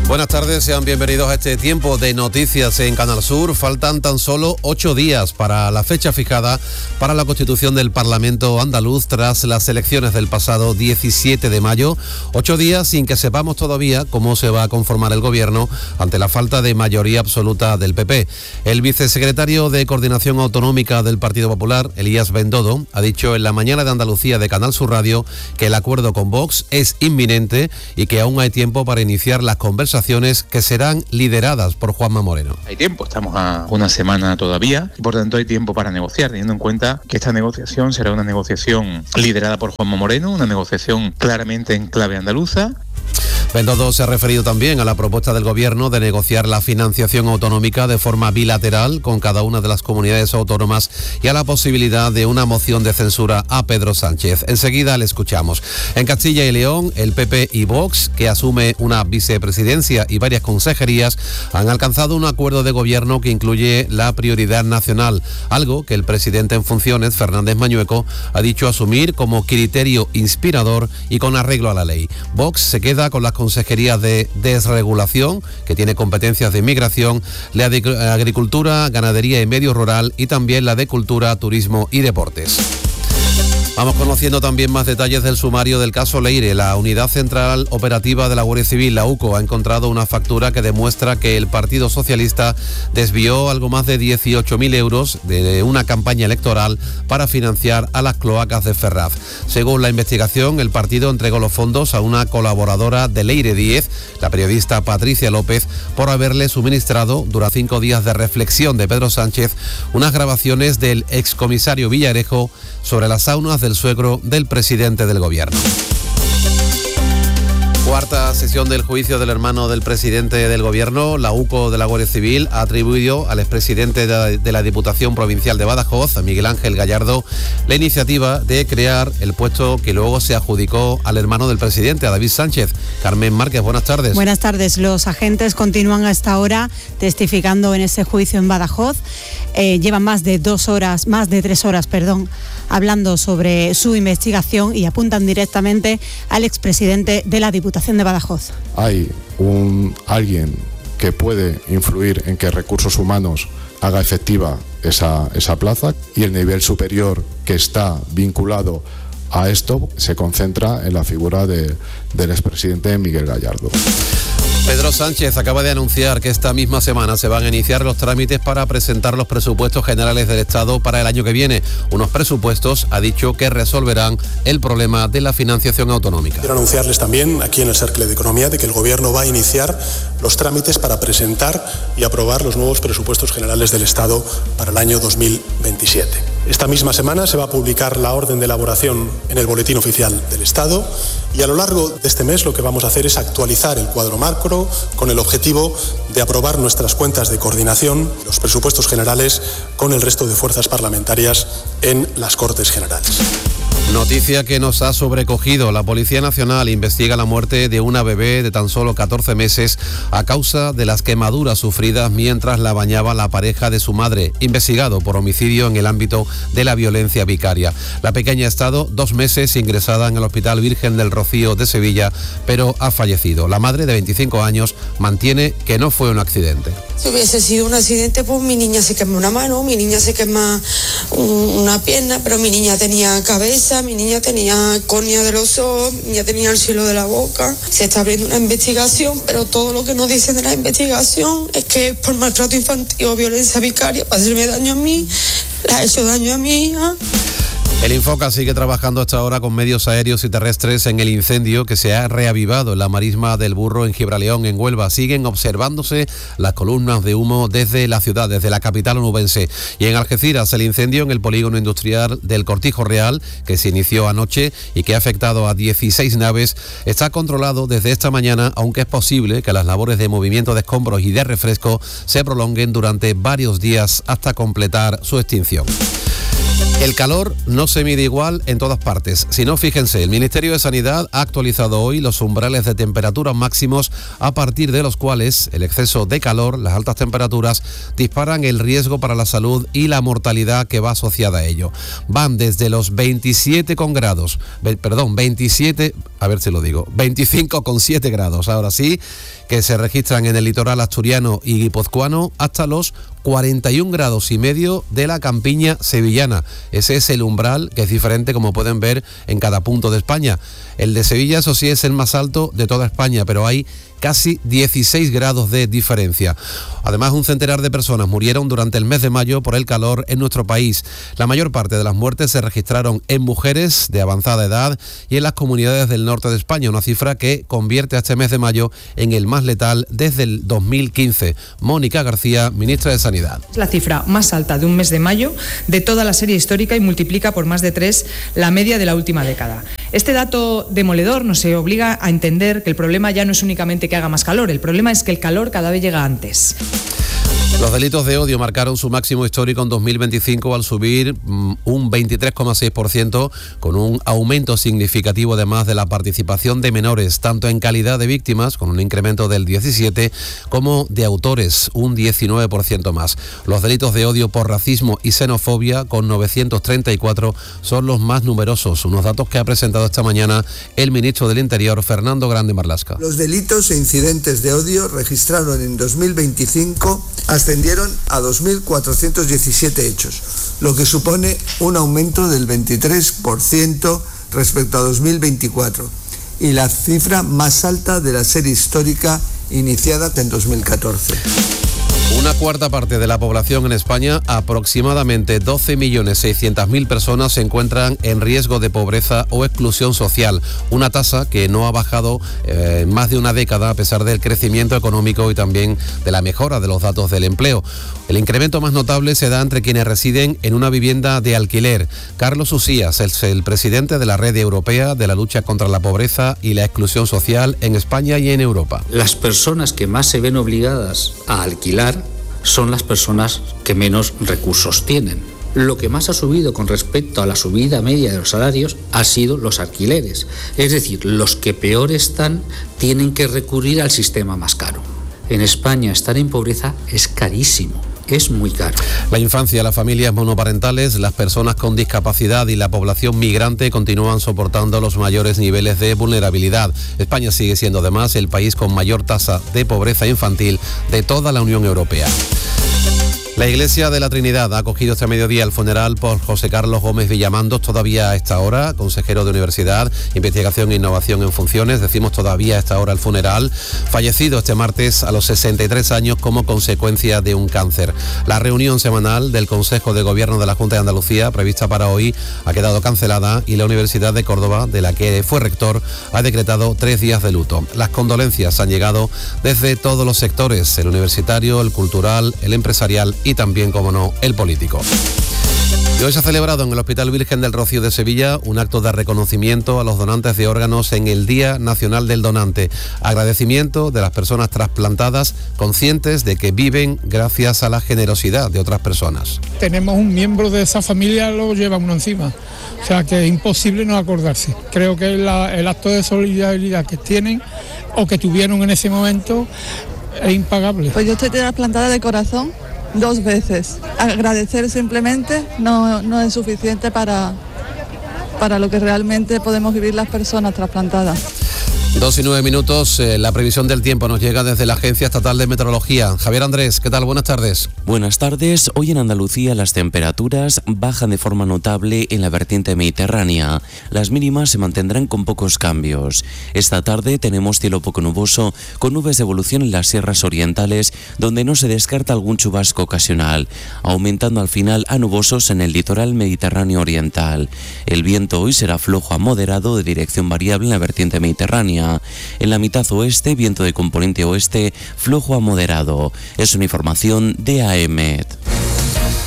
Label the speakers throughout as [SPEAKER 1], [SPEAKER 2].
[SPEAKER 1] Buenas tardes, sean bienvenidos a este tiempo de noticias en Canal Sur. Faltan tan solo 8 días para la fecha fijada para la constitución del Parlamento andaluz tras las elecciones del pasado 17 de mayo. 8 días sin que sepamos todavía cómo se va a conformar el gobierno ante la falta de mayoría absoluta del PP. El vicesecretario de Coordinación Autonómica del Partido Popular, Elías Bendodo, ha dicho en la mañana de Andalucía de Canal Sur Radio que el acuerdo con Vox es inminente y que aún hay tiempo para iniciar las conversaciones que serán lideradas por Juanma Moreno.
[SPEAKER 2] Hay tiempo, estamos a una semana todavía y por tanto hay tiempo para negociar, teniendo en cuenta que esta negociación será una negociación liderada por Juanma Moreno, una negociación claramente en clave andaluza.
[SPEAKER 1] Bendodo se ha referido también a la propuesta del Gobierno de negociar la financiación autonómica de forma bilateral con cada una de las comunidades autónomas y a la posibilidad de una moción de censura a Pedro Sánchez. Enseguida le escuchamos. En Castilla y León, el PP y Vox, que asume una vicepresidencia y varias consejerías, han alcanzado un acuerdo de gobierno que incluye la prioridad nacional, algo que el presidente en funciones, Fernández Mañueco, ha dicho asumir como criterio inspirador y con arreglo a la ley. Vox se queda con las consejerías de desregulación, que tiene competencias de inmigración, la de agricultura, ganadería y medio rural, y también la de cultura, turismo y deportes. Vamos conociendo también más detalles del sumario del caso Leire. La Unidad Central Operativa de la Guardia Civil, la UCO, ha encontrado una factura que demuestra que el Partido Socialista desvió algo más de 18.000 euros de una campaña electoral para financiar a las cloacas de Ferraz. Según la investigación, el partido entregó los fondos a una colaboradora de Leire Díez, la periodista Patricia López, por haberle suministrado, durante 5 días de reflexión de Pedro Sánchez, unas grabaciones del excomisario Villarejo sobre las saunas del suegro del presidente del gobierno. Cuarta sesión del juicio del hermano del presidente del gobierno. La UCO de la Guardia Civil ha atribuido al expresidente de la Diputación Provincial de Badajoz, Miguel Ángel Gallardo, la iniciativa de crear el puesto que luego se adjudicó al hermano del presidente, a David Sánchez. Carmen Márquez, buenas tardes.
[SPEAKER 3] Buenas tardes. Los agentes continúan a esta hora testificando en ese juicio en Badajoz. Llevan más de 3 horas, hablando sobre su investigación y apuntan directamente al expresidente de la Diputación de Badajoz.
[SPEAKER 4] Hay alguien que puede influir en que Recursos Humanos haga efectiva esa plaza, y el nivel superior que está vinculado a esto se concentra en la figura del expresidente Miguel Gallardo.
[SPEAKER 1] Pedro Sánchez acaba de anunciar que esta misma semana se van a iniciar los trámites para presentar los presupuestos generales del Estado para el año que viene. Unos presupuestos, ha dicho, que resolverán el problema de la financiación autonómica.
[SPEAKER 5] Quiero anunciarles también aquí en el Cercle de Economía de que el Gobierno va a iniciar los trámites para presentar y aprobar los nuevos presupuestos generales del Estado para el año 2027. Esta misma semana se va a publicar la orden de elaboración en el Boletín Oficial del Estado, y a lo largo de este mes lo que vamos a hacer es actualizar el cuadro macro con el objetivo de aprobar nuestras cuentas de coordinación, los presupuestos generales, con el resto de fuerzas parlamentarias en las Cortes Generales.
[SPEAKER 1] Noticia que nos ha sobrecogido. La Policía Nacional investiga la muerte de una bebé de tan solo 14 meses a causa de las quemaduras sufridas mientras la bañaba la pareja de su madre, investigado por homicidio en el ámbito de la violencia vicaria. La pequeña ha estado 2 meses ingresada en el Hospital Virgen del Rocío de Sevilla, pero ha fallecido. La madre, de 25 años, mantiene que no fue un accidente.
[SPEAKER 6] Si hubiese sido un accidente, pues mi niña se quema una mano, mi niña se quema una pierna, pero mi niña tenía cabeza, mi niña tenía córnea de los ojos, mi niña tenía el cielo de la boca. Se está abriendo una investigación, pero todo lo que nos dicen de la investigación es que es por maltrato infantil o violencia vicaria, para hacerme daño a mí, le ha hecho daño a mi hija.
[SPEAKER 1] El Infoca sigue trabajando hasta ahora con medios aéreos y terrestres en el incendio que se ha reavivado en la marisma del Burro, en Gibraleón, en Huelva. Siguen observándose las columnas de humo desde la ciudad, desde la capital onubense. Y en Algeciras, el incendio en el polígono industrial del Cortijo Real, que se inició anoche y que ha afectado a 16 naves, está controlado desde esta mañana, aunque es posible que las labores de movimiento de escombros y de refresco se prolonguen durante varios días hasta completar su extinción. El calor no se mide igual en todas partes. Si no, fíjense, el Ministerio de Sanidad ha actualizado hoy los umbrales de temperatura máximos a partir de los cuales el exceso de calor, las altas temperaturas, disparan el riesgo para la salud y la mortalidad que va asociada a ello. Van desde los 25,7 grados, ahora sí, que se registran en el litoral asturiano y guipuzcoano, hasta los 41,5 grados de la campiña sevillana. Ese es el umbral, que es diferente, como pueden ver, en cada punto de España. El de Sevilla, eso sí, es el más alto de toda España, pero hay casi 16 grados de diferencia. Además, un centenar de personas murieron durante el mes de mayo por el calor en nuestro país. La mayor parte de las muertes se registraron en mujeres de avanzada edad y en las comunidades del norte de España, una cifra que convierte a este mes de mayo en el más letal desde el 2015. Mónica García, ministra de Sanidad.
[SPEAKER 7] Es la cifra más alta de un mes de mayo de toda la serie histórica y multiplica por más de 3 la media de la última década. Este dato demoledor nos obliga a entender que el problema ya no es únicamente que haga más calor, el problema es que el calor cada vez llega antes.
[SPEAKER 1] Los delitos de odio marcaron su máximo histórico en 2025 al subir un 23,6%, con un aumento significativo además de la participación de menores, tanto en calidad de víctimas, con un incremento del 17%, como de autores, un 19% más. Los delitos de odio por racismo y xenofobia, con 934, son los más numerosos, unos datos que ha presentado esta mañana el ministro del Interior, Fernando Grande Marlaska.
[SPEAKER 8] Los delitos e incidentes de odio registraron en 2025 ascendieron a 2.417 hechos, lo que supone un aumento del 23% respecto a 2024 y la cifra más alta de la serie histórica iniciada en 2014.
[SPEAKER 1] Una cuarta parte de la población en España, aproximadamente 12.600.000 personas, se encuentran en riesgo de pobreza o exclusión social, una tasa que no ha bajado en más de una década a pesar del crecimiento económico y también de la mejora de los datos del empleo. El incremento más notable se da entre quienes residen en una vivienda de alquiler. Carlos Usías es el presidente de la Red Europea de la Lucha contra la Pobreza y la Exclusión Social en España y en Europa.
[SPEAKER 9] Las personas que más se ven obligadas a alquilar son las personas que menos recursos tienen. Lo que más ha subido con respecto a la subida media de los salarios ha sido los alquileres. Es decir, los que peor están tienen que recurrir al sistema más caro. En España estar en pobreza es carísimo. Es muy caro.
[SPEAKER 1] La infancia, las familias monoparentales, las personas con discapacidad y la población migrante continúan soportando los mayores niveles de vulnerabilidad. España sigue siendo además el país con mayor tasa de pobreza infantil de toda la Unión Europea. La Iglesia de la Trinidad ha acogido este mediodía el funeral por José Carlos Gómez Villamandos, todavía a esta hora, consejero de Universidad, Investigación e Innovación en funciones. Decimos todavía a esta hora el funeral, fallecido este martes a los 63 años como consecuencia de un cáncer. La reunión semanal del Consejo de Gobierno de la Junta de Andalucía, prevista para hoy, ha quedado cancelada y la Universidad de Córdoba, de la que fue rector, ha decretado 3 días de luto. Las condolencias han llegado desde todos los sectores, el universitario, el cultural, el empresarial y también, como no, el político. Y hoy se ha celebrado en el Hospital Virgen del Rocío de Sevilla un acto de reconocimiento a los donantes de órganos en el Día Nacional del Donante. Agradecimiento de las personas trasplantadas, conscientes de que viven gracias a la generosidad de otras personas.
[SPEAKER 10] Tenemos un miembro de esa familia, lo lleva uno encima, o sea que es imposible no acordarse. Creo que el acto de solidaridad que tienen o que tuvieron en ese momento es impagable.
[SPEAKER 11] Pues yo estoy trasplantada de corazón 2 veces. Agradecer simplemente no es suficiente para lo que realmente podemos vivir las personas trasplantadas.
[SPEAKER 1] 2:09, la previsión del tiempo nos llega desde la Agencia Estatal de Meteorología. Javier Andrés, ¿qué tal? Buenas tardes.
[SPEAKER 12] Buenas tardes. Hoy en Andalucía las temperaturas bajan de forma notable en la vertiente mediterránea. Las mínimas se mantendrán con pocos cambios. Esta tarde tenemos cielo poco nuboso, con nubes de evolución en las sierras orientales, donde no se descarta algún chubasco ocasional, aumentando al final a nubosos en el litoral mediterráneo oriental. El viento hoy será flojo a moderado de dirección variable en la vertiente mediterránea. En la mitad oeste, viento de componente oeste, flojo a moderado. Es una información de AEMET.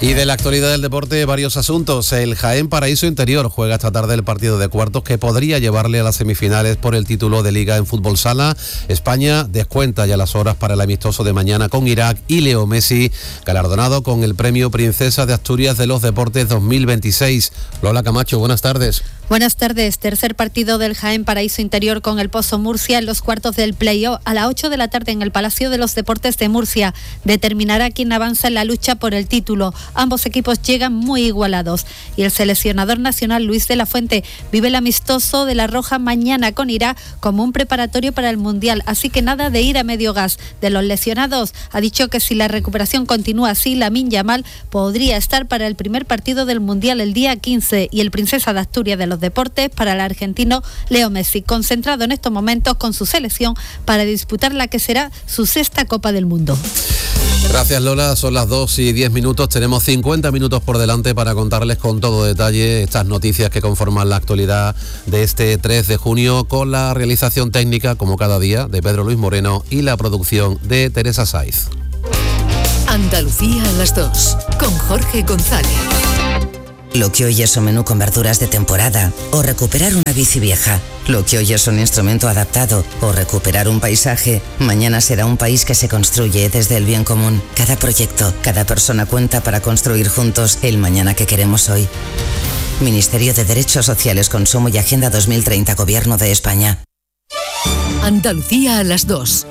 [SPEAKER 1] Y de la actualidad del deporte, varios asuntos. El Jaén Paraíso Interior juega esta tarde el partido de cuartos que podría llevarle a las semifinales por el título de Liga en fútbol sala. España descuenta ya las horas para el amistoso de mañana con Irak y Leo Messi, galardonado con el premio Princesa de Asturias de los Deportes 2026. Lola Camacho, buenas tardes.
[SPEAKER 13] Buenas tardes. Tercer partido del Jaén Paraíso Interior con el Pozo Murcia en los cuartos del play-off a las 8 de la tarde en el Palacio de los Deportes de Murcia. Determinará quién avanza en la lucha por el título. Ambos equipos llegan muy igualados y el seleccionador nacional Luis de la Fuente vive el amistoso de la Roja mañana con Irak como un preparatorio para el Mundial, así que nada de ir a medio gas. De los lesionados, ha dicho que si la recuperación continúa así, Lamine Yamal podría estar para el primer partido del Mundial el día 15 y el Princesa de Asturias de los Deportes para el argentino Leo Messi, concentrado en estos momentos con su selección para disputar la que será su sexta Copa del Mundo.
[SPEAKER 1] Gracias, Lola, son las 2:10. Tenemos 50 minutos por delante para contarles con todo detalle estas noticias que conforman la actualidad de este 3 de junio con la realización técnica, como cada día, de Pedro Luis Moreno y la producción de Teresa Saiz.
[SPEAKER 14] Andalucía a las 2, con Jorge González.
[SPEAKER 15] Lo que hoy es un menú con verduras de temporada o recuperar una bici vieja. Lo que hoy es un instrumento adaptado o recuperar un paisaje, mañana será un país que se construye desde el bien común. Cada proyecto, cada persona cuenta para construir juntos el mañana que queremos hoy. Ministerio de Derechos Sociales, Consumo y Agenda 2030, Gobierno de España.
[SPEAKER 14] Andalucía a las 2.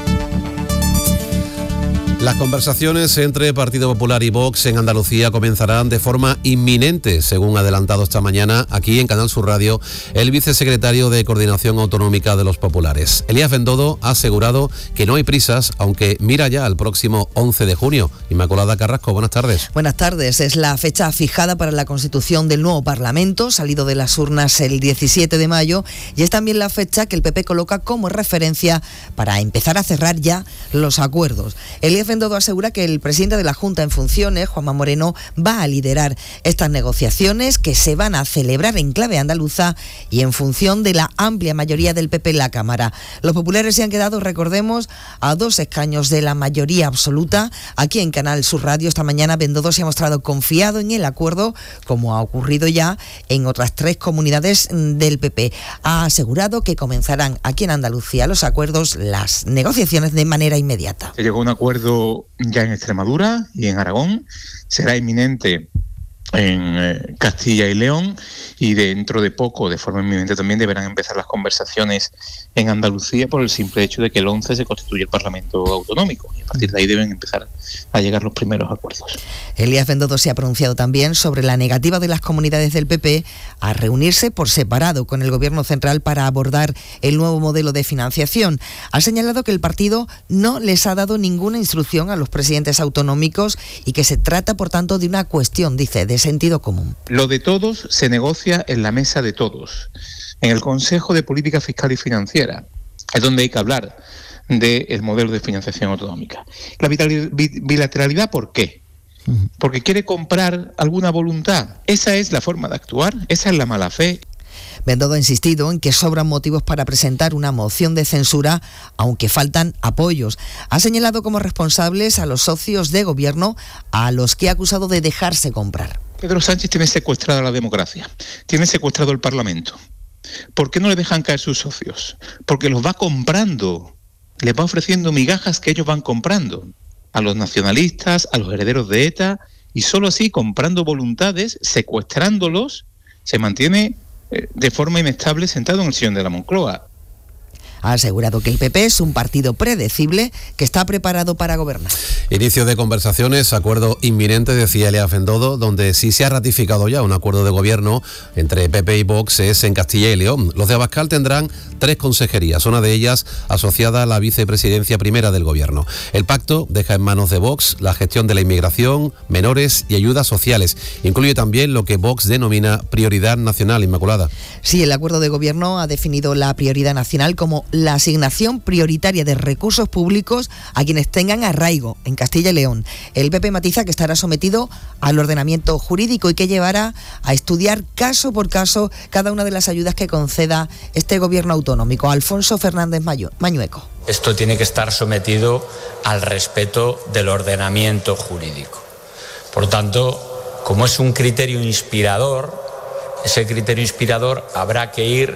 [SPEAKER 1] Las conversaciones entre Partido Popular y Vox en Andalucía comenzarán de forma inminente, según ha adelantado esta mañana aquí en Canal Sur Radio el vicesecretario de Coordinación Autonómica de los Populares. Elías Bendodo ha asegurado que no hay prisas, aunque mira ya al próximo 11 de junio. Inmaculada Carrasco, buenas tardes.
[SPEAKER 16] Buenas tardes. Es la fecha fijada para la constitución del nuevo Parlamento, salido de las urnas el 17 de mayo, y es también la fecha que el PP coloca como referencia para empezar a cerrar ya los acuerdos. Elías Bendodo asegura que el presidente de la Junta en funciones, Juanma Moreno, va a liderar estas negociaciones que se van a celebrar en clave andaluza y en función de la amplia mayoría del PP en la Cámara. Los populares se han quedado, recordemos, a 2 escaños de la mayoría absoluta. Aquí en Canal Sur Radio esta mañana Bendodo se ha mostrado confiado en el acuerdo, como ha ocurrido ya en otras 3 comunidades del PP. Ha asegurado que comenzarán aquí en Andalucía los acuerdos, las negociaciones de manera inmediata.
[SPEAKER 2] Se llegó a un acuerdo ya en Extremadura y en Aragón, será inminente en Castilla y León, y dentro de poco, de forma inminente también, deberán empezar las conversaciones en Andalucía por el simple hecho de que el 11 se constituye el Parlamento Autonómico y a partir de ahí deben empezar a llegar los primeros acuerdos.
[SPEAKER 16] Elías Bendodo se ha pronunciado también sobre la negativa de las comunidades del PP a reunirse por separado con el Gobierno central para abordar el nuevo modelo de financiación. Ha señalado que el partido no les ha dado ninguna instrucción a los presidentes autonómicos y que se trata, por tanto, de una cuestión, dice, de sentido común.
[SPEAKER 2] Lo de todos se negocia en la mesa de todos, en el Consejo de Política Fiscal y Financiera, es donde hay que hablar del modelo de financiación autonómica. La bilateralidad, ¿por qué? Porque quiere comprar alguna voluntad. Esa es la forma de actuar, esa es la mala fe.
[SPEAKER 16] Bendodo ha insistido en que sobran motivos para presentar una moción de censura, aunque faltan apoyos. Ha señalado como responsables a los socios de gobierno, a los que ha acusado de dejarse comprar.
[SPEAKER 2] Pedro Sánchez tiene secuestrada la democracia, tiene secuestrado el Parlamento. ¿Por qué no le dejan caer sus socios? Porque los va comprando, les va ofreciendo migajas que ellos van comprando a los nacionalistas, a los herederos de ETA, y solo así, comprando voluntades, secuestrándolos, se mantiene de forma inestable sentado en el sillón de la Moncloa.
[SPEAKER 16] Ha asegurado que el PP es un partido predecible que está preparado para gobernar.
[SPEAKER 1] Inicio de conversaciones, acuerdo inminente, decía Elías Bendodo, donde sí se ha ratificado ya un acuerdo de gobierno entre PP y Vox, es en Castilla y León. Los de Abascal tendrán 3 consejerías, una de ellas asociada a la vicepresidencia primera del gobierno. El pacto deja en manos de Vox la gestión de la inmigración, menores y ayudas sociales. Incluye también lo que Vox denomina prioridad nacional. Inmaculada.
[SPEAKER 16] Sí, el acuerdo de gobierno ha definido la prioridad nacional como la asignación prioritaria de recursos públicos a quienes tengan arraigo en Castilla y León. El PP matiza que estará sometido al ordenamiento jurídico y que llevará a estudiar caso por caso cada una de las ayudas que conceda este gobierno autonómico. Alfonso Fernández Mañueco.
[SPEAKER 17] Esto tiene que estar sometido al respeto del ordenamiento jurídico. Por tanto, como es un criterio inspirador, ese criterio inspirador habrá que ir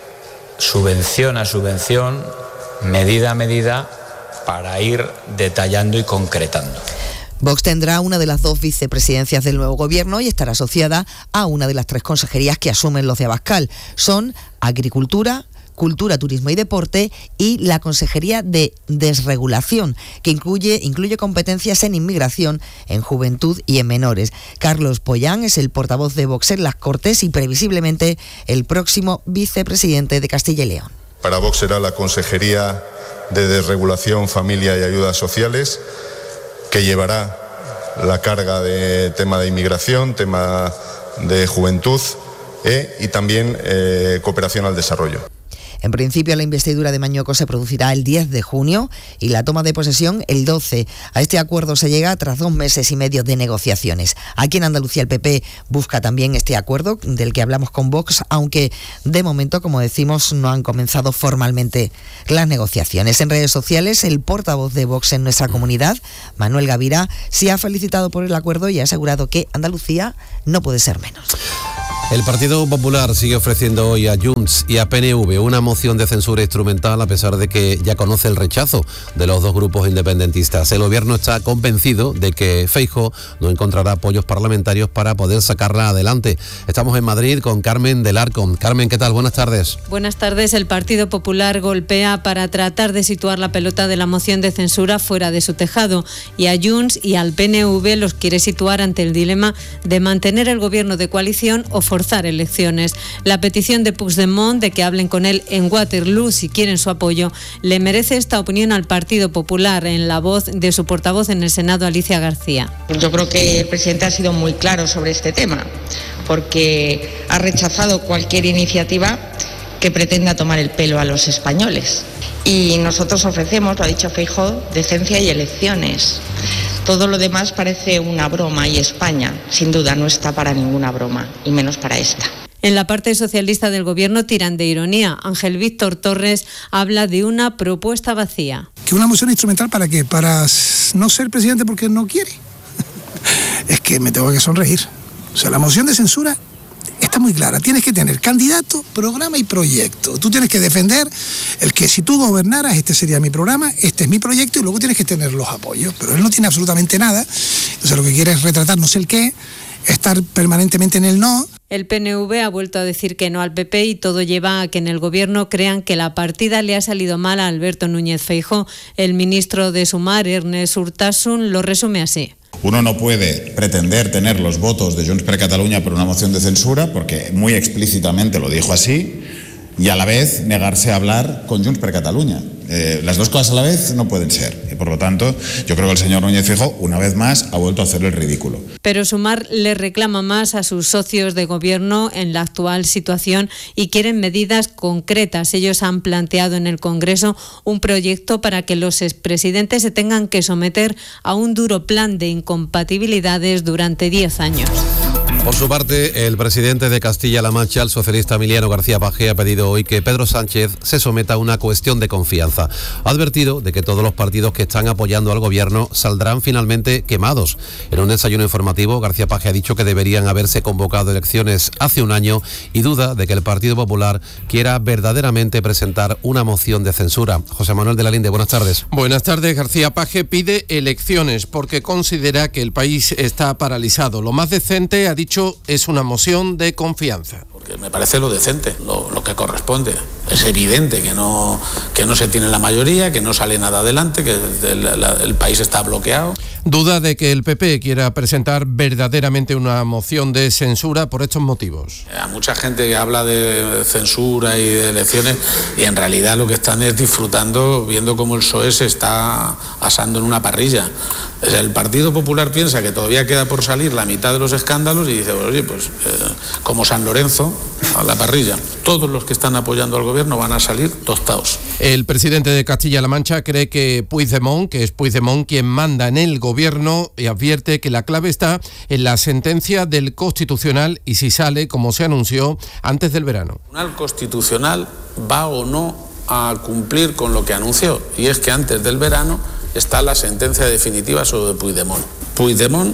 [SPEAKER 17] subvención a subvención, medida a medida, para ir detallando y concretando.
[SPEAKER 16] Vox tendrá una de las 2 vicepresidencias del nuevo gobierno y estará asociada a una de las 3 consejerías que asumen los de Abascal. Son Agricultura, Cultura, Turismo y Deporte y la Consejería de Desregulación, que incluye competencias en inmigración, en juventud y en menores. Carlos Pollán es el portavoz de Vox en las Cortes y previsiblemente el próximo vicepresidente de Castilla y León.
[SPEAKER 18] Para Vox será la Consejería de Desregulación, Familia y Ayudas Sociales, que llevará la carga de tema de inmigración, tema de juventud y también cooperación al desarrollo.
[SPEAKER 16] En principio, la investidura de Mañueco se producirá el 10 de junio y la toma de posesión el 12. A este acuerdo se llega tras 2 meses y medio de negociaciones. Aquí en Andalucía el PP busca también este acuerdo del que hablamos con Vox, aunque de momento, como decimos, no han comenzado formalmente las negociaciones. En redes sociales, el portavoz de Vox en nuestra comunidad, Manuel Gavira, se ha felicitado por el acuerdo y ha asegurado que Andalucía no puede ser menos.
[SPEAKER 1] El Partido Popular sigue ofreciendo hoy a Junts y a PNV una moción de censura instrumental a pesar de que ya conoce el rechazo de los 2 grupos independentistas. El gobierno está convencido de que Feijóo no encontrará apoyos parlamentarios para poder sacarla adelante. Estamos en Madrid con Carmen del Arco. Carmen, ¿qué tal? Buenas tardes.
[SPEAKER 19] Buenas tardes. El Partido Popular golpea para tratar de situar la pelota de la moción de censura fuera de su tejado y a Junts y al PNV los quiere situar ante el dilema de mantener el gobierno de coalición o forzar elecciones. La petición de Puigdemont de que hablen con él en Waterloo si quieren su apoyo le merece esta opinión al Partido Popular en la voz de su portavoz en el Senado, Alicia García.
[SPEAKER 20] Yo creo que el presidente ha sido muy claro sobre este tema porque ha rechazado cualquier iniciativa que pretenda tomar el pelo a los españoles. Y nosotros ofrecemos, lo ha dicho Feijóo, decencia y elecciones. Todo lo demás parece una broma y España, sin duda, no está para ninguna broma, y menos para esta.
[SPEAKER 19] En la parte socialista del gobierno tiran de ironía. Ángel Víctor Torres habla de una propuesta vacía.
[SPEAKER 21] ¿Que una moción instrumental para qué? ¿Para no ser presidente porque no quiere? Es que me tengo que sonreír. O sea, la moción de censura está muy clara. Tienes que tener candidato, programa y proyecto. Tú tienes que defender el que si tú gobernaras, este sería mi programa, este es mi proyecto y luego tienes que tener los apoyos. Pero él no tiene absolutamente nada. Entonces lo que quiere es retratar no sé el qué, estar permanentemente en el no.
[SPEAKER 19] El PNV ha vuelto a decir que no al PP y todo lleva a que en el gobierno crean que la partida le ha salido mal a Alberto Núñez Feijóo. El ministro de Sumar, Ernest Urtasun, lo resume así.
[SPEAKER 22] Uno no puede pretender tener los votos de Junts per Catalunya por una moción de censura, porque muy explícitamente lo dijo así, y a la vez negarse a hablar con Junts per Catalunya. Las 2 cosas a la vez no pueden ser. Y por lo tanto, yo creo que el señor Núñez Feijóo, una vez más, ha vuelto a hacer el ridículo.
[SPEAKER 19] Pero Sumar le reclama más a sus socios de gobierno en la actual situación y quieren medidas concretas. Ellos han planteado en el Congreso un proyecto para que los expresidentes se tengan que someter a un duro plan de incompatibilidades durante 10 años.
[SPEAKER 1] Por su parte, el presidente de Castilla-La Mancha, el socialista Emiliano García Paje, ha pedido hoy que Pedro Sánchez se someta a una cuestión de confianza. Ha advertido de que todos los partidos que están apoyando al gobierno saldrán finalmente quemados. En un desayuno informativo, García Paje ha dicho que deberían haberse convocado elecciones hace un año y duda de que el Partido Popular quiera verdaderamente presentar una moción de censura. José Manuel de la Linde, buenas tardes.
[SPEAKER 23] Buenas tardes. García Paje pide elecciones porque considera que el país está paralizado. Lo más decente, ha dicho, es una moción de confianza.
[SPEAKER 24] Porque me parece lo decente, lo que corresponde. Es evidente que no se tiene la mayoría, que no sale nada adelante, que el país está bloqueado.
[SPEAKER 23] Duda de que el PP quiera presentar verdaderamente una moción de censura por estos motivos.
[SPEAKER 24] A mucha gente que habla de censura y de elecciones y en realidad lo que están es disfrutando, viendo cómo el PSOE se está asando en una parrilla. O sea, el Partido Popular piensa que todavía queda por salir la mitad de los escándalos y dice, oye, pues como San Lorenzo, a la parrilla. Todos los que están apoyando al gobierno van a salir tostados.
[SPEAKER 23] El presidente de Castilla-La Mancha cree que es Puigdemont quien manda en el gobierno y advierte que la clave está en la sentencia del Constitucional y si sale, como se anunció, antes del verano.
[SPEAKER 24] El Tribunal Constitucional va o no a cumplir con lo que anunció y es que antes del verano está la sentencia definitiva sobre Puigdemont. Puigdemont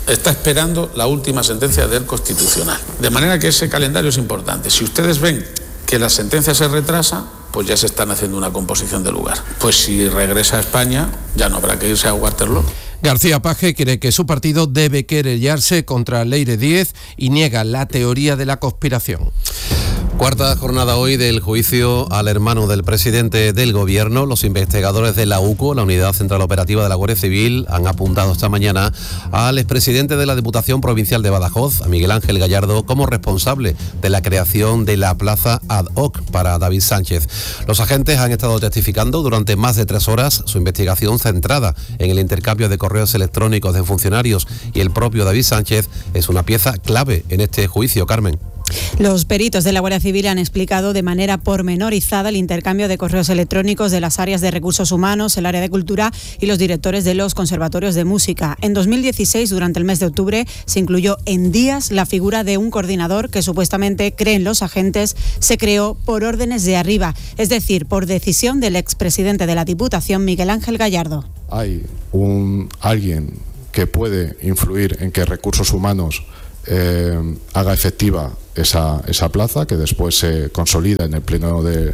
[SPEAKER 24] está esperando la última sentencia del Constitucional. De manera que ese calendario es importante. Si ustedes ven que la sentencia se retrasa, pues ya se están haciendo una composición de lugar. Pues si regresa a España, ya no habrá que irse a Waterloo.
[SPEAKER 23] García Paje cree que su partido debe querellarse contra Leire Díez y niega la teoría de la conspiración.
[SPEAKER 1] Cuarta jornada hoy del juicio al hermano del presidente del gobierno. Los investigadores de la UCO, la Unidad Central Operativa de la Guardia Civil, han apuntado esta mañana al expresidente de la Diputación Provincial de Badajoz, a Miguel Ángel Gallardo, como responsable de la creación de la plaza ad hoc para David Sánchez. Los agentes han estado testificando durante más de 3 horas, su investigación centrada en el intercambio de correos electrónicos de funcionarios y el propio David Sánchez es una pieza clave en este juicio. Carmen.
[SPEAKER 3] Los peritos de la Guardia Civil han explicado de manera pormenorizada el intercambio de correos electrónicos de las áreas de recursos humanos, el área de cultura y los directores de los conservatorios de música. En 2016, durante el mes de octubre, se incluyó en días la figura de un coordinador que supuestamente, creen los agentes, se creó por órdenes de arriba, es decir, por decisión del expresidente de la Diputación, Miguel Ángel Gallardo.
[SPEAKER 4] Hay alguien que puede influir en que recursos humanos haga efectiva esa plaza, que después se consolida en el pleno del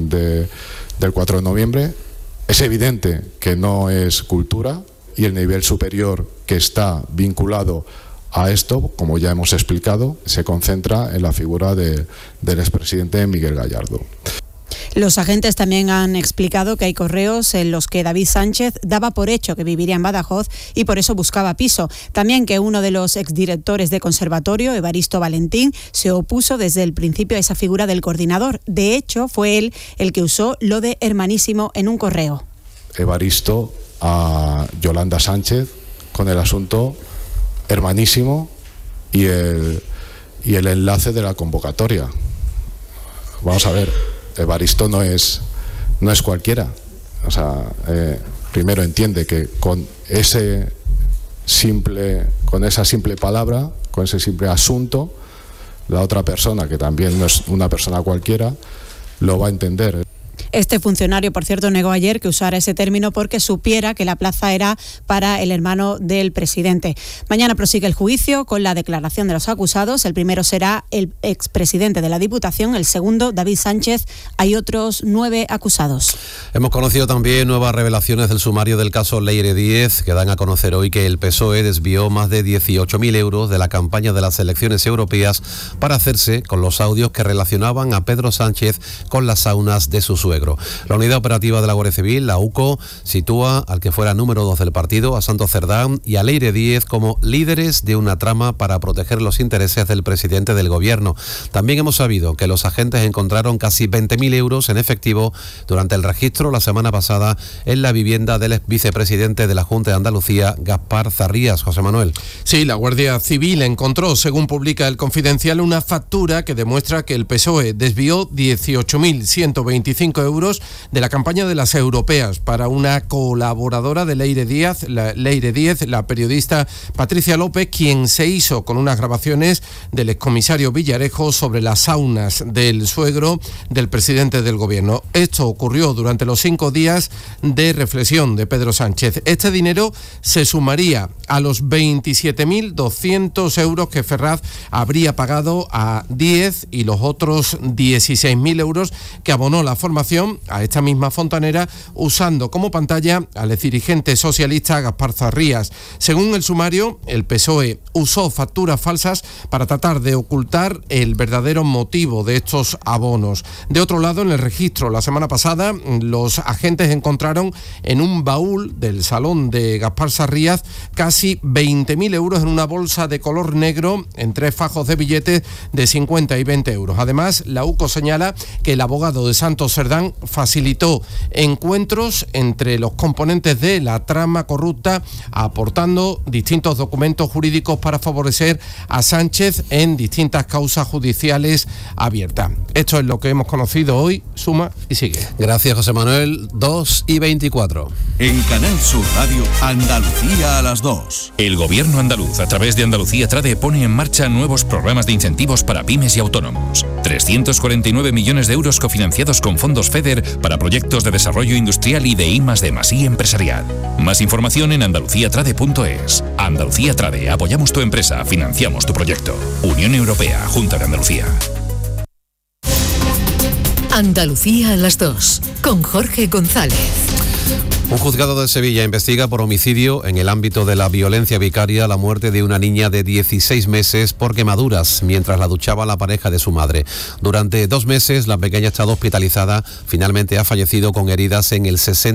[SPEAKER 4] 4 de noviembre. Es evidente que no es cultura, y el nivel superior que está vinculado a esto, como ya hemos explicado, se concentra en la figura del expresidente Miguel Gallardo.
[SPEAKER 3] Los agentes también han explicado que hay correos en los que David Sánchez daba por hecho que viviría en Badajoz y por eso buscaba piso. También que uno de los exdirectores de conservatorio, Evaristo Valentín, se opuso desde el principio a esa figura del coordinador. De hecho, fue él el que usó lo de hermanísimo en un correo.
[SPEAKER 4] Evaristo a Yolanda Sánchez con el asunto hermanísimo y el enlace de la convocatoria. Vamos a ver. Evaristo no es cualquiera. O sea, primero entiende que con esa simple palabra, con ese simple asunto, la otra persona, que también no es una persona cualquiera, lo va a entender.
[SPEAKER 3] Este funcionario, por cierto, negó ayer que usara ese término porque supiera que la plaza era para el hermano del presidente. Mañana prosigue el juicio con la declaración de los acusados. El primero será el expresidente de la Diputación, el segundo, David Sánchez. Hay otros 9 acusados.
[SPEAKER 1] Hemos conocido también nuevas revelaciones del sumario del caso Leire Díez, que dan a conocer hoy que el PSOE desvió más de 18.000 euros de la campaña de las elecciones europeas para hacerse con los audios que relacionaban a Pedro Sánchez con las saunas de su suegro. La Unidad Operativa de la Guardia Civil, la UCO, sitúa al que fuera número 2 del partido, a Santos Cerdán, y a Leire Díez como líderes de una trama para proteger los intereses del presidente del gobierno. También hemos sabido que los agentes encontraron casi 20.000 euros en efectivo durante el registro la semana pasada en la vivienda del ex vicepresidente de la Junta de Andalucía, Gaspar Zarrías. José Manuel.
[SPEAKER 23] Sí, la Guardia Civil encontró, según publica El Confidencial, una factura que demuestra que el PSOE desvió 18.125 euros de la campaña de las europeas para una colaboradora de Leire Díez, la periodista Patricia López, quien se hizo con unas grabaciones del excomisario Villarejo sobre las saunas del suegro del presidente del gobierno. Esto ocurrió durante los 5 días de reflexión de Pedro Sánchez. Este dinero se sumaría a los 27.200 euros que Ferraz habría pagado a Díez y los otros 16.000 euros que abonó la formación a esta misma fontanera, usando como pantalla al dirigente socialista Gaspar Zarrías. Según el sumario, el PSOE usó facturas falsas para tratar de ocultar el verdadero motivo de estos abonos. De otro lado, en el registro, la semana pasada, los agentes encontraron en un baúl del salón de Gaspar Zarrías casi 20.000 euros en una bolsa de color negro en 3 fajos de billetes de 50 y 20 euros. Además, la UCO señala que el abogado de Santos Cerdán facilitó encuentros entre los componentes de la trama corrupta, aportando distintos documentos jurídicos para favorecer a Sánchez en distintas causas judiciales abiertas. Esto es lo que hemos conocido hoy. Suma y sigue.
[SPEAKER 1] Gracias, José Manuel. 2:24.
[SPEAKER 5] En Canal Sur Radio, Andalucía a las 2.
[SPEAKER 6] El gobierno andaluz, a través de Andalucía Trade, pone en marcha nuevos programas de incentivos para pymes y autónomos. 349 millones de euros cofinanciados con fondos FEDER FEDER para proyectos de desarrollo industrial y de I+D+I empresarial. Más información en andaluciatrade.es. Andalucía Trade, apoyamos tu empresa, financiamos tu proyecto. Unión Europea, Junta de Andalucía.
[SPEAKER 14] Andalucía a las 2, con Jorge González.
[SPEAKER 1] Un juzgado de Sevilla investiga por homicidio en el ámbito de la violencia vicaria la muerte de una niña de 16 meses por quemaduras mientras la duchaba la pareja de su madre. Durante 2 meses la pequeña ha estado hospitalizada, finalmente ha fallecido con heridas en el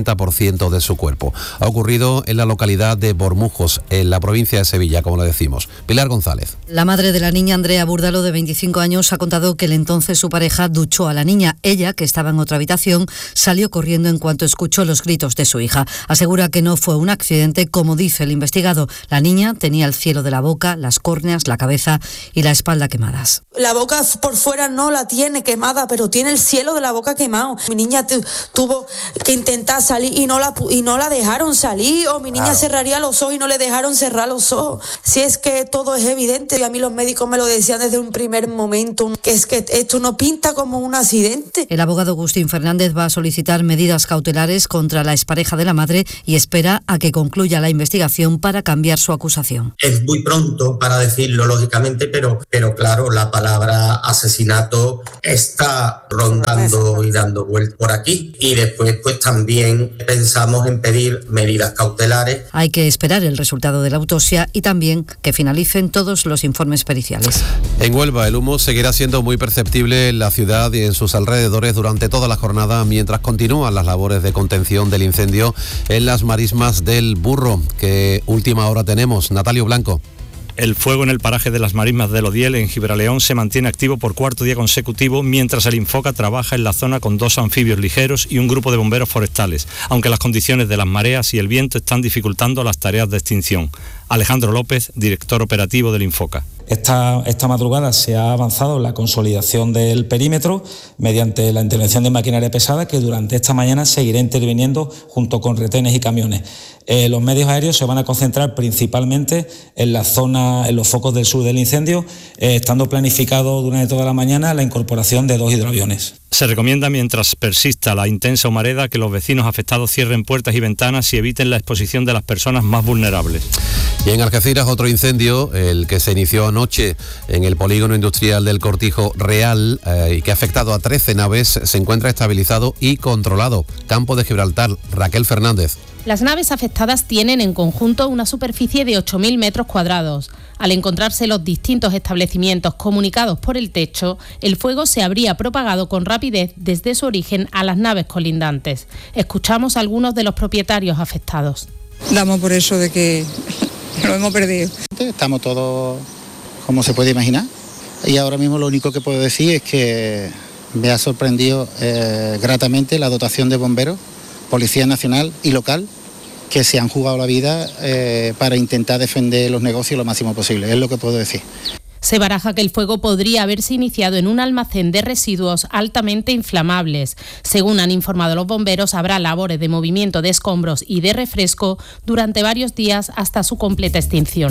[SPEAKER 1] 60% de su cuerpo. Ha ocurrido en la localidad de Bormujos, en la provincia de Sevilla, como le decimos. Pilar González.
[SPEAKER 7] La madre de la niña, Andrea Búrdalo, de 25 años, ha contado que el entonces su pareja duchó a la niña. Ella, que estaba en otra habitación, salió corriendo en cuanto escuchó los gritos de su hija. Asegura que no fue un accidente, como dice el investigado. La niña tenía el cielo de la boca, las córneas, la cabeza y la espalda quemadas.
[SPEAKER 8] La boca por fuera no la tiene quemada, pero tiene el cielo de la boca quemado. Mi niña tuvo que intentar salir y no la dejaron salir, o mi niña cerraría los ojos y no le dejaron cerrar los ojos. Si es que todo es evidente, y a mí los médicos me lo decían desde un primer momento, que es que esto no pinta como un accidente.
[SPEAKER 7] El abogado Agustín Fernández va a solicitar medidas cautelares contra la expareja de la madre y espera a que concluya la investigación para cambiar su acusación.
[SPEAKER 9] Es muy pronto para decirlo, lógicamente, pero claro, la palabra asesinato está rondando y dando vueltas por aquí. Y después, pues también pensamos en pedir medidas cautelares.
[SPEAKER 7] Hay que esperar el resultado de la autopsia y también que finalicen todos los informes periciales.
[SPEAKER 1] En Huelva, el humo seguirá siendo muy perceptible en la ciudad y en sus alrededores durante toda la jornada, mientras continúan las labores de contención del incendio en las marismas del Burro. ¿Qué última hora tenemos? Natalio Blanco.
[SPEAKER 10] El fuego en el paraje de las marismas del Odiel, en Gibraleón, se mantiene activo por 4º día consecutivo, mientras el Infoca trabaja en la zona con 2 anfibios ligeros y un grupo de bomberos forestales, aunque las condiciones de las mareas y el viento están dificultando las tareas de extinción. Alejandro López, director operativo del Infoca.
[SPEAKER 25] Esta madrugada se ha avanzado en la consolidación del perímetro mediante la intervención de maquinaria pesada, que durante esta mañana seguirá interviniendo junto con retenes y camiones. Los medios aéreos se van a concentrar principalmente en la zona, en los focos del sur del incendio, estando planificado durante toda la mañana la incorporación de 2 hidroaviones.
[SPEAKER 10] Se recomienda, mientras persista la intensa humareda, que los vecinos afectados cierren puertas y ventanas y eviten la exposición de las personas más vulnerables.
[SPEAKER 1] Y en Algeciras, otro incendio, el que se inició anoche en el polígono industrial del Cortijo Real y que ha afectado a 13 naves, se encuentra estabilizado y controlado. Campo de Gibraltar, Raquel Fernández.
[SPEAKER 26] Las naves afectadas tienen en conjunto una superficie de 8.000 metros cuadrados. Al encontrarse los distintos establecimientos comunicados por el techo, el fuego se habría propagado con rapidez desde su origen a las naves colindantes. Escuchamos a algunos de los propietarios afectados.
[SPEAKER 27] Damos por eso de que lo hemos perdido.
[SPEAKER 28] Estamos todos, como se puede imaginar, y ahora mismo lo único que puedo decir es que me ha sorprendido gratamente la dotación de bomberos, Policía Nacional y local, que se han jugado la vida para intentar defender los negocios lo máximo posible, es lo que puedo decir.
[SPEAKER 26] Se baraja que el fuego podría haberse iniciado en un almacén de residuos altamente inflamables. Según han informado los bomberos, habrá labores de movimiento de escombros y de refresco durante varios días hasta su completa extinción.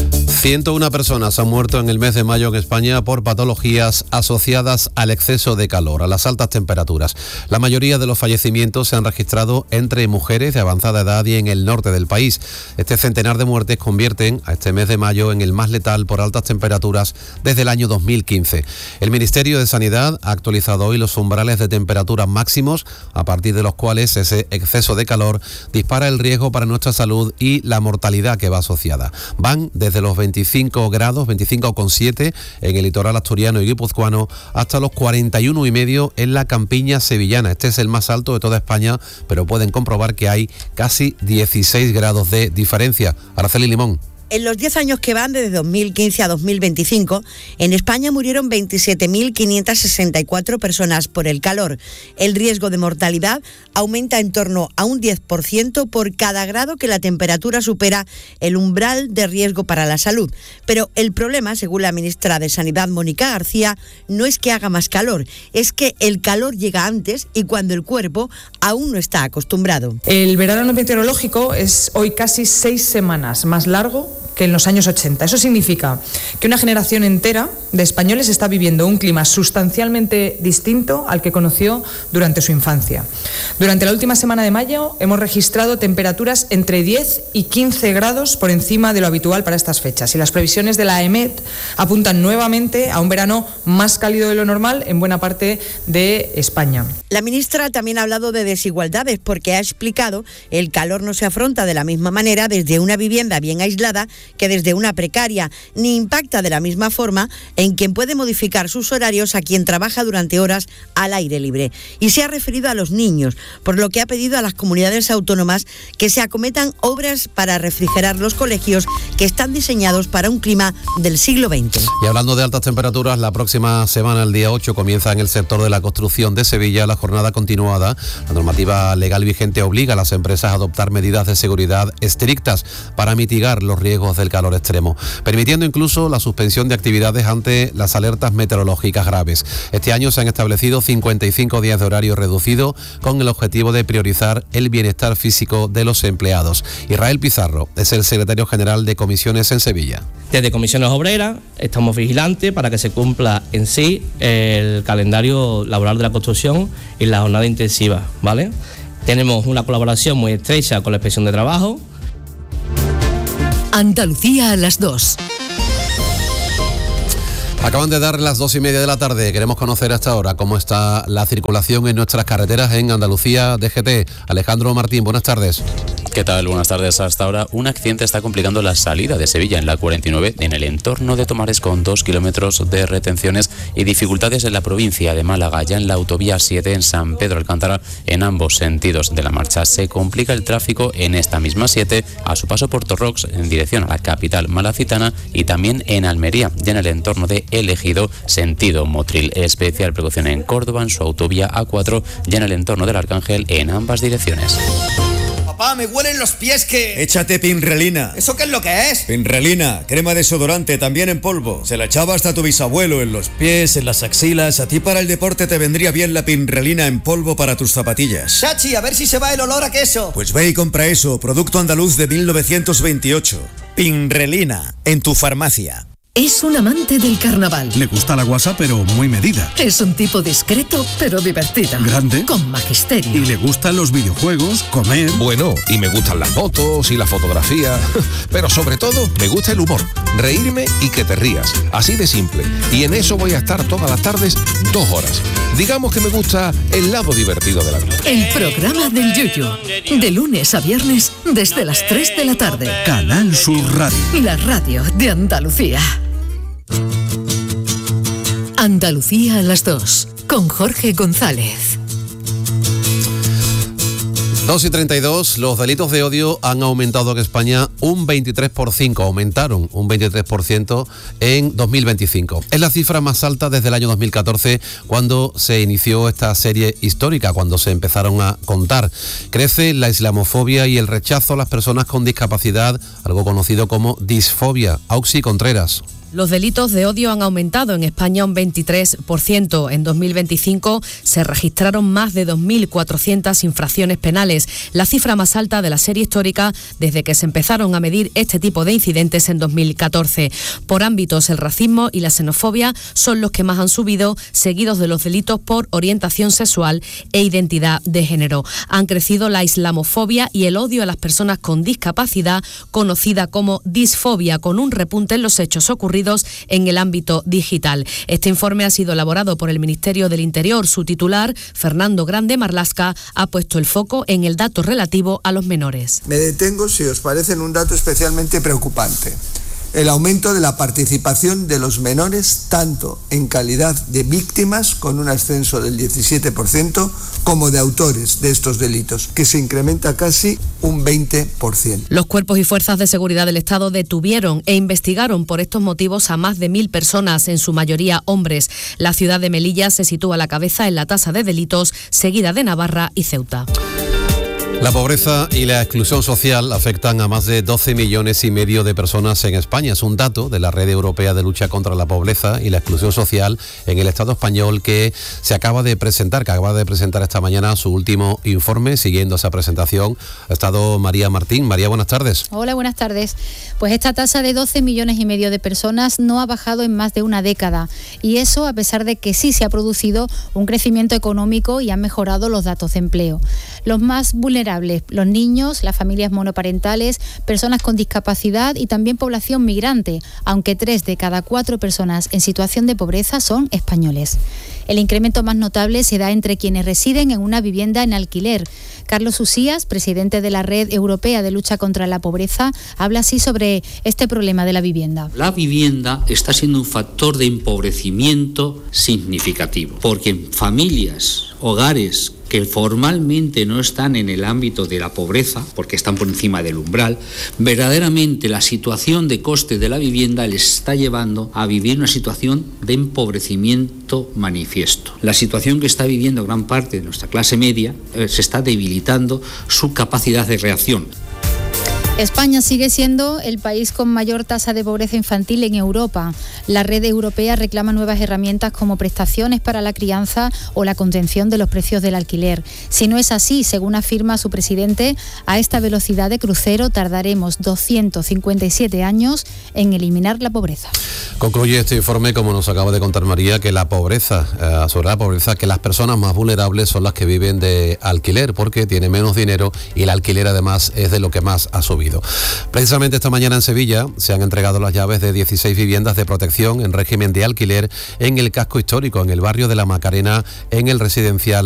[SPEAKER 1] 101 personas han muerto en el mes de mayo en España por patologías asociadas al exceso de calor, a las altas temperaturas. La mayoría de los fallecimientos se han registrado entre mujeres de avanzada edad y en el norte del país. Este centenar de muertes convierten a este mes de mayo en el más letal por altas temperaturas desde el año 2015. El Ministerio de Sanidad ha actualizado hoy los umbrales de temperatura máximos, a partir de los cuales ese exceso de calor dispara el riesgo para nuestra salud y la mortalidad que va asociada. Van desde los 25 grados, 25,7 en el litoral asturiano y guipuzcoano, hasta los 41,5 en la campiña sevillana. Este es el más alto de toda España, pero pueden comprobar que hay casi 16 grados de diferencia. Araceli Limón.
[SPEAKER 29] En los 10 años que van, desde 2015 a 2025, en España murieron 27.564 personas por el calor. El riesgo de mortalidad aumenta en torno a un 10% por cada grado que la temperatura supera el umbral de riesgo para la salud. Pero el problema, según la ministra de Sanidad, Mónica García, no es que haga más calor, es que el calor llega antes y cuando el cuerpo aún no está acostumbrado.
[SPEAKER 30] El verano meteorológico es hoy casi 6 semanas más largo
[SPEAKER 2] que en los años 80. Eso significa que una generación entera de españoles está viviendo un clima sustancialmente distinto al que conoció durante su infancia. Durante la última semana de mayo hemos registrado temperaturas entre 10 y 15 grados por encima de lo habitual para estas fechas, y las previsiones de la EMET apuntan nuevamente a un verano más cálido de lo normal en buena parte de España.
[SPEAKER 29] La ministra también ha hablado de desigualdades porque ha explicado el calor no se afronta de la misma manera desde una vivienda bien aislada que desde una precaria, ni impacta de la misma forma en quien puede modificar sus horarios a quien trabaja durante horas al aire libre. Y se ha referido a los niños, por lo que ha pedido a las comunidades autónomas que se acometan obras para refrigerar los colegios que están diseñados para un clima del siglo XX.
[SPEAKER 1] Y hablando de altas temperaturas, la próxima semana, el día 8, comienza en el sector de la construcción de Sevilla la jornada continuada. La normativa legal vigente obliga a las empresas a adoptar medidas de seguridad estrictas para mitigar los riesgos del calor extremo, permitiendo incluso la suspensión de actividades ante las alertas meteorológicas graves. Este año se han establecido 55 días de horario reducido con el objetivo de priorizar el bienestar físico de los empleados. Israel Pizarro es el secretario general de Comisiones en Sevilla.
[SPEAKER 11] Desde Comisiones Obreras estamos vigilantes para que se cumpla en sí el calendario laboral de la construcción y la jornada intensiva, ¿vale? Tenemos una colaboración muy estrecha con la Inspección de Trabajo.
[SPEAKER 14] Andalucía a las 2.
[SPEAKER 1] Acaban de dar las 2:30 de la tarde. Queremos conocer hasta ahora cómo está la circulación en nuestras carreteras en Andalucía. DGT, Alejandro Martín, buenas tardes.
[SPEAKER 12] ¿Qué tal? Buenas tardes. Hasta ahora un accidente está complicando la salida de Sevilla en la 49 en el entorno de Tomares, con 2 kilómetros de retenciones y dificultades en la provincia de Málaga. Ya en la autovía 7 en San Pedro Alcántara, en ambos sentidos de la marcha se complica el tráfico en esta misma 7 a su paso por Torrox en dirección a la capital malacitana, y también en Almería, ya en el entorno de El Ejido sentido Motril. Especial precaución en Córdoba en su autovía A4, ya en el entorno del Arcángel en ambas direcciones.
[SPEAKER 13] Papá, me huelen los pies que...
[SPEAKER 15] Échate Pinrelina.
[SPEAKER 13] ¿Eso qué es lo que es?
[SPEAKER 15] Pinrelina, crema desodorante, también en polvo. Se la echaba hasta tu bisabuelo, en los pies, en las axilas. A ti para el deporte te vendría bien la Pinrelina en polvo para tus zapatillas.
[SPEAKER 13] Chachi, a ver si se va el olor a queso.
[SPEAKER 15] Pues ve y compra eso, producto andaluz de 1928. Pinrelina, en tu farmacia.
[SPEAKER 14] Es un amante del carnaval.
[SPEAKER 5] Le gusta la guasa, pero muy medida.
[SPEAKER 14] Es un tipo discreto, pero divertido.
[SPEAKER 5] Grande.
[SPEAKER 14] Con magisterio.
[SPEAKER 5] Y le gustan los videojuegos, comer.
[SPEAKER 16] Bueno, y me gustan las fotos y la fotografía. Pero sobre todo, me gusta el humor. Reírme y que te rías. Así de simple. Y en eso voy a estar todas las tardes 2 horas. Digamos que me gusta el lado divertido de la vida.
[SPEAKER 14] El programa del Yuyu. De lunes a viernes, desde las 3 de la tarde.
[SPEAKER 5] Canal Sur Radio.
[SPEAKER 14] La radio de Andalucía. Andalucía a las 2, con Jorge González.
[SPEAKER 1] 2:32, los delitos de odio han aumentado en España un 23%, aumentaron un 23% en 2025. Es la cifra más alta desde el año 2014, cuando se inició esta serie histórica, cuando se empezaron a contar. Crece la islamofobia y el rechazo a las personas con discapacidad, algo conocido como disfobia. Auxi Contreras.
[SPEAKER 26] Los delitos de odio han aumentado en España un 23%. En 2025 se registraron más de 2.400 infracciones penales, la cifra más alta de la serie histórica desde que se empezaron a medir este tipo de incidentes en 2014. Por ámbitos, el racismo y la xenofobia son los que más han subido, seguidos de los delitos por orientación sexual e identidad de género. Han crecido la islamofobia y el odio a las personas con discapacidad, conocida como disfobia, con un repunte en los hechos ocurridos en el ámbito digital. Este informe ha sido elaborado por el Ministerio del Interior. Su titular, Fernando Grande Marlasca, ha puesto el foco en el dato relativo a los menores.
[SPEAKER 17] Me detengo, si os parece, en un dato especialmente preocupante: el aumento de la participación de los menores, tanto en calidad de víctimas, con un ascenso del 17%, como de autores de estos delitos, que se incrementa casi un 20%.
[SPEAKER 26] Los cuerpos y fuerzas de seguridad del Estado detuvieron e investigaron por estos motivos a más de 1.000 personas, en su mayoría hombres. La ciudad de Melilla se sitúa a la cabeza en la tasa de delitos, seguida de Navarra y Ceuta.
[SPEAKER 1] La pobreza y la exclusión social afectan a más de 12 millones y medio de personas en España. Es un dato de la Red Europea de Lucha contra la Pobreza y la Exclusión Social en el Estado español que acaba de presentar esta mañana su último informe. Siguiendo esa presentación ha estado María Martín. María, buenas tardes.
[SPEAKER 3] Hola, buenas tardes. Pues esta tasa de 12 millones y medio de personas no ha bajado en más de una década. Y eso a pesar de que sí se ha producido un crecimiento económico y han mejorado los datos de empleo. Los más vulnerables, los niños, las familias monoparentales, personas con discapacidad y también población migrante, aunque 3 de cada 4 personas en situación de pobreza son españoles. El incremento más notable se da entre quienes residen en una vivienda en alquiler. Carlos Usías, presidente de la Red Europea de Lucha contra la Pobreza, habla así sobre este problema de la vivienda.
[SPEAKER 4] La vivienda está siendo un factor de empobrecimiento significativo, porque en familias, hogares que formalmente no están en el ámbito de la pobreza, porque están por encima del umbral, verdaderamente la situación de coste de la vivienda les está llevando a vivir una situación de empobrecimiento manifiesto. La situación que está viviendo gran parte de nuestra clase media se está debilitando su capacidad de reacción.
[SPEAKER 3] España sigue siendo el país con mayor tasa de pobreza infantil en Europa. La red europea reclama nuevas herramientas como prestaciones para la crianza o la contención de los precios del alquiler. Si no es así, según afirma su presidente, a esta velocidad de crucero tardaremos 257 años en eliminar la pobreza.
[SPEAKER 1] Concluye este informe, como nos acaba de contar María, que sobre la pobreza, que las personas más vulnerables son las que viven de alquiler, porque tienen menos dinero y el alquiler además es de lo que más ha subido. Precisamente esta mañana en Sevilla se han entregado las llaves de 16 viviendas de protección en régimen de alquiler en el casco histórico, en el barrio de la Macarena, en el residencial